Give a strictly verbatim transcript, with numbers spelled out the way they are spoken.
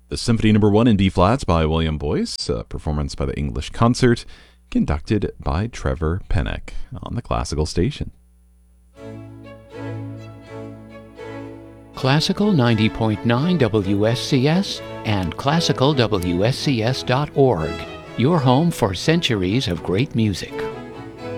The Symphony Number One in D Flats by William Boyce, a performance by the English Concert, conducted by Trevor Pennock on the Classical Station. Classical ninety point nine W S C S and classical W S C S dot org, your home for centuries of great music.